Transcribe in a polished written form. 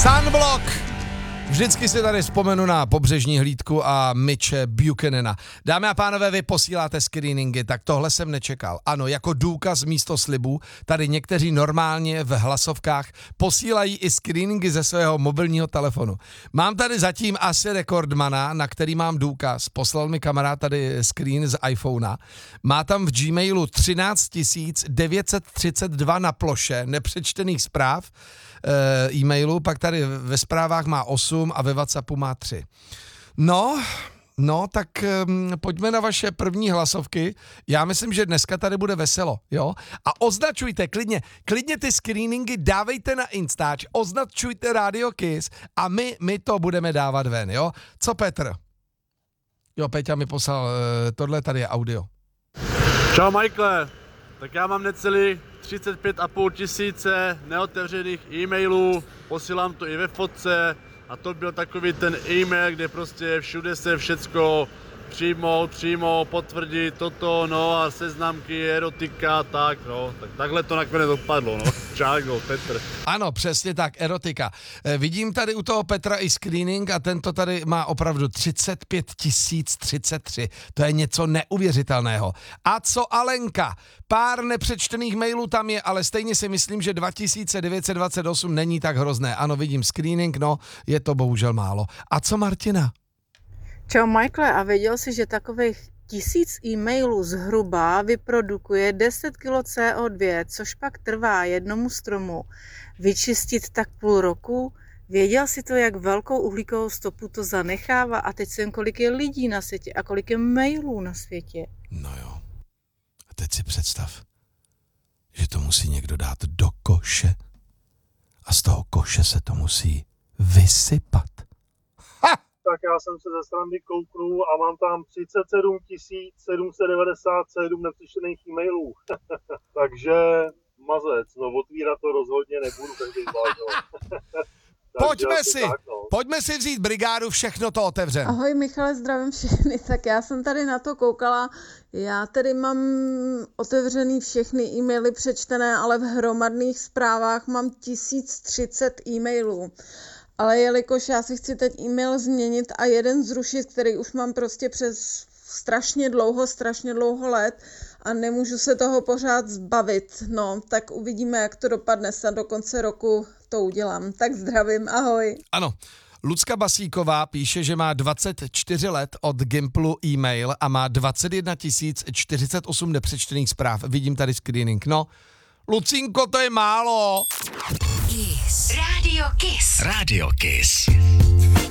Sunblock! Vždycky si tady vzpomenu na pobřežní hlídku a Mitche Buchanana. Dámy a pánové, vy posíláte screeningy, tak tohle jsem nečekal. Ano, jako důkaz místo slibů, tady někteří normálně v hlasovkách posílají i screeningy ze svého mobilního telefonu. Mám tady zatím asi rekordmana, na který mám důkaz. Poslal mi kamarád tady screen z iPhonea. Má tam v Gmailu 13 932 na ploše nepřečtených zpráv, e-mailu, pak tady ve zprávách má 8 a ve WhatsAppu má 3. No, tak pojďme na vaše první hlasovky. Já myslím, že dneska tady bude veselo, jo? A označujte klidně ty screeningy dávejte na Instač, označujte Radio Kiss a my to budeme dávat ven, jo? Co Petr? Jo, Peťa mi poslal, tohle tady je audio. Čau Michaele, tak já mám necelý 35,5 tisíce neotevřených e-mailů, posílám to i ve fotce a to byl takový ten e-mail, kde prostě všude se všecko přijmout, potvrdit toto, no a seznamky, erotika, tak takhle to nakonec dopadlo, no. Čau, Petr. Ano, přesně tak, erotika. Vidím tady u toho Petra i screening a tento tady má opravdu 35 033. To je něco neuvěřitelného. A co Alenka? Pár nepřečtených mailů tam je, ale stejně si myslím, že 2928 není tak hrozné. Ano, vidím screening, no, je to bohužel málo. A co Martina? Čau Michaele, a věděl jsi, že takových 1000 e-mailů zhruba vyprodukuje 10 kg CO2, což pak trvá jednomu stromu vyčistit tak půl roku? Věděl jsi to, jak velkou uhlíkovou stopu to zanechává? A teď jsem, kolik je lidí na světě a kolik je mailů na světě. No jo. A teď si představ, že to musí někdo dát do koše a z toho koše se to musí vysypat. Tak já jsem se ze srandy kouknul a mám tam 37 797 nepřečtených e-mailů. Takže mazec, no otvírat to rozhodně nebudu, takže zvlášť. Pojďme si vzít brigádu, všechno to otevřem. Ahoj Michale, zdravím všechny. Tak já jsem tady na to koukala. Já tady mám otevřený všechny e-maily přečtené, ale v hromadných zprávách mám 1030 e-mailů. Ale jelikož já si chci teď e-mail změnit a jeden zrušit, který už mám prostě přes strašně dlouho let a nemůžu se toho pořád zbavit, no, tak uvidíme, jak to dopadne, snad do konce roku to udělám. Tak zdravím, ahoj. Ano, Lucka Basíková píše, že má 24 let od Gimplu e-mail a má 21 048 nepřečtených zpráv. Vidím tady screening, no. Lucinko, to je málo. Kiss. Radio Kiss. Radio Kiss.